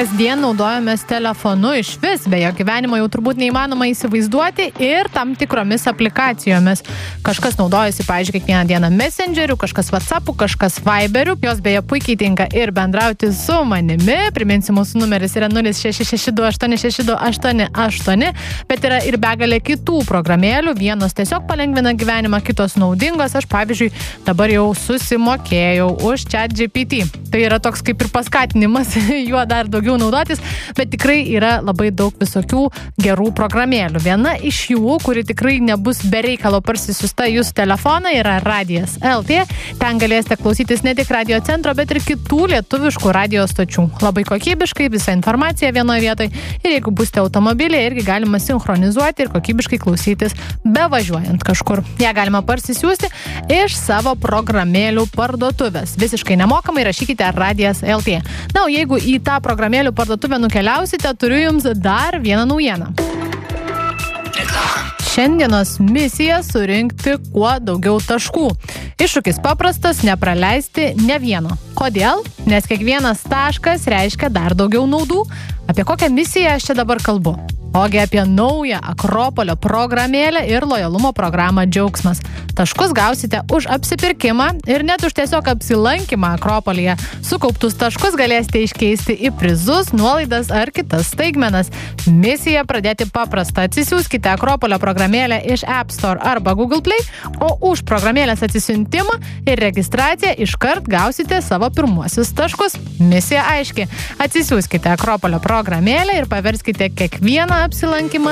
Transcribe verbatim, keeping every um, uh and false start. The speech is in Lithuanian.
kasdien naudojamės telefonu iš vis, be jo gyvenimo jau turbūt neįmanoma įsivaizduoti ir tam tikromis aplikacijomis. Kažkas naudojasi, pavyzdžiui, kiekvieną dieną Messengeriu, kažkas WhatsAppu, kažkas Viberiu. Jos beje puikiai tinka ir bendrauti su manimi. Priminsiu, mūsų numeris yra nulis šeši šeši du aštuoni šeši du aštuoni aštuoni, bet yra ir begalė kitų programėlių. Vienos tiesiog palengvina gyvenimą, kitos naudingos. Aš, pavyzdžiui, dabar jau susimokėjau už ChatGPT. Tai yra toks kaip ir paskatinimas juo dar daugiau naudotis, bet tikrai yra labai daug visokių gerų programėlių. Viena iš jų, kuri tikrai nebus be reikalo parsisiusta jūsų telefoną, yra Radijas taškas el tė. Ten galėsite klausytis ne tik radio centro, bet ir kitų lietuviškų radio stočių. Labai kokybiškai, visa informacija vienoje vietoje. Ir jeigu būsite automobilėje, irgi galima sinchronizuoti ir kokybiškai klausytis be važiuojant kažkur. Ja galima parsisiųsti iš savo programėlių parduotuvės. Visiškai nemokamai rašykite Radijas taškas el tė. Na, o jeigu į tą programėlių parduotuvę nukeliausite, turiu jums dar vieną naujieną. Šiandienos misija surinkti kuo daugiau taškų. Iššūkis paprastas, nepraleisti ne vieno. Kodėl? Nes kiekvienas taškas reiškia dar daugiau naudų. Apie kokią misiją aš čia dabar kalbu? Ogi apie naują Akropolio programėlę ir lojalumo programą Džiaugsmas. Taškus gausite už apsipirkimą ir net už tiesiog apsilankymą Akropolyje. Sukauptus taškus galėsite iškeisti į prizus, nuolaidas ar kitas staigmenas. Misija pradėti paprasta. Atsisiųskite Akropolio programėlę iš App Store arba Google Play, o už programėlės atsisiuntimą ir registraciją iškart gausite savo pirmuosius taškus. Misija aiški. Atsisiųskite Akropolio programėlę ir paverskite kiekvieną apsilankymą